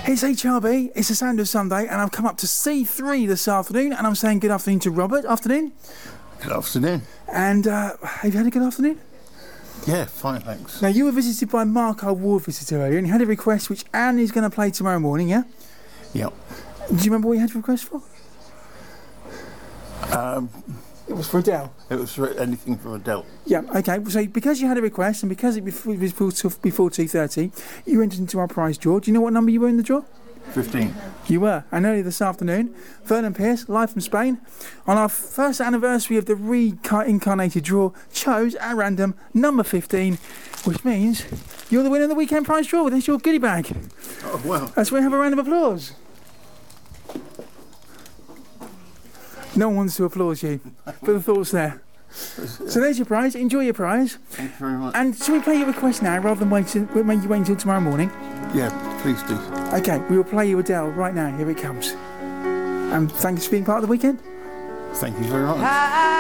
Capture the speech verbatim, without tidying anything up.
It's H R B, it's a Sound of Sunday, and I've come up to C three this afternoon, and I'm saying good afternoon to Robert. Afternoon. Good afternoon. And uh, have you had a good afternoon? Yeah, fine, thanks. Now, you were visited by Mark, our ward visitor earlier, and you had a request which Anne is going to play tomorrow morning, yeah? Yep. Do you remember what you had a request for? Um, It was for Adele. it was for anything from Adele. Yeah, okay. So because you had a request and because it before- was before before two thirty, you entered into our prize draw. Do you know what number you were in the draw? fifteen. You were. And earlier this afternoon, Vernon Pierce, live from Spain, on our first anniversary of the reincarnated draw, chose at random number fifteen, which means you're the winner of the weekend prize draw. There's your goodie bag. Oh, well. That's why we have a round of applause. No one wants to applaud you for the thoughts there. So there's your prize. Enjoy your prize. Thank you very much. And shall we play your request now rather than waiting, make you wait until tomorrow morning? Yeah, please do. Okay, we will play you Adele right now. Here it comes. And thanks for being part of the weekend. Thank you very much.